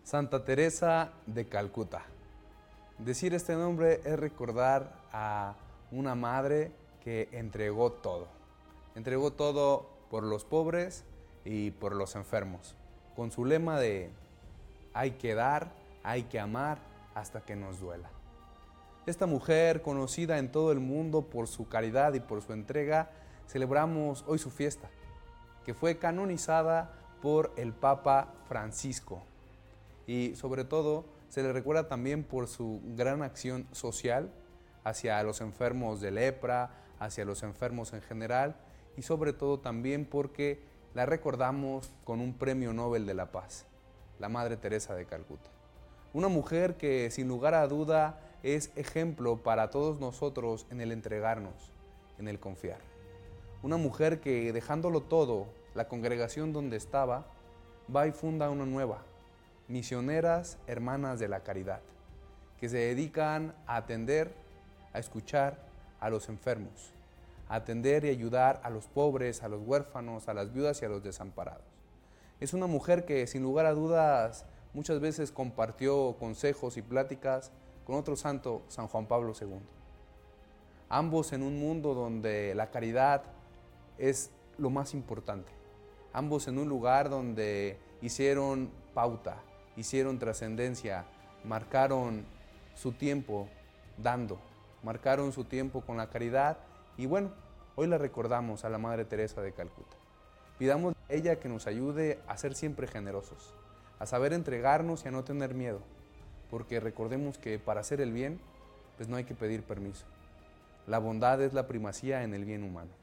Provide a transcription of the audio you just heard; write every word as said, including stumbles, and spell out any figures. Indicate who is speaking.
Speaker 1: Santa Teresa de Calcuta. Decir este nombre es recordar a una madre que entregó todo. Entregó todo por los pobres y por los enfermos, con su lema de hay que dar, hay que amar hasta que nos duela. Esta mujer, conocida en todo el mundo por su caridad y por su entrega, celebramos hoy su fiesta, que fue canonizada por el Papa Francisco. Y sobre todo se le recuerda también por su gran acción social hacia los enfermos de lepra, hacia los enfermos en general, y sobre todo también porque la recordamos con un premio Nobel de la Paz, la Madre Teresa de Calcuta. Una mujer que sin lugar a duda es ejemplo para todos nosotros en el entregarnos, en el confiar. Una mujer que, dejándolo todo, la congregación donde estaba, va y funda una nueva, Misioneras Hermanas de la Caridad, que se dedican a atender, a escuchar a los enfermos, a atender y ayudar a los pobres, a los huérfanos, a las viudas y a los desamparados. Es una mujer que, sin lugar a dudas, muchas veces compartió consejos y pláticas con otro santo, San Juan Pablo segundo. Ambos en un mundo donde la caridad es lo más importante. Ambos en un lugar donde hicieron pauta, hicieron trascendencia, marcaron su tiempo dando, marcaron su tiempo con la caridad y bueno, hoy la recordamos a la Madre Teresa de Calcuta. Pidamos a ella que nos ayude a ser siempre generosos, a saber entregarnos y a no tener miedo, porque recordemos que para hacer el bien, pues no hay que pedir permiso. La bondad es la primacía en el bien humano.